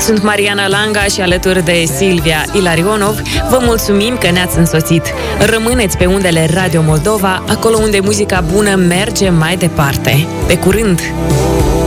sunt Mariana Langa și alături de Silvia Ilarionov vă mulțumim că ne-ați însoțit. Rămâneți pe undele Radio Moldova, acolo unde muzica bună merge mai departe. Pe curând!